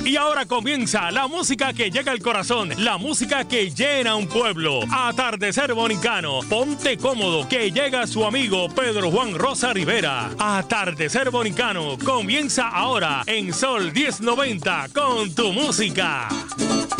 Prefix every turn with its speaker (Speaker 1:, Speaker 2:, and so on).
Speaker 1: Y ahora comienza la música que llega al corazón, la música que llena un pueblo. Atardecer Bonicano. Ponte cómodo que llega su amigo Pedro Juan Rosa Rivera. Atardecer Bonicano comienza ahora en Sol 1090 con tu música.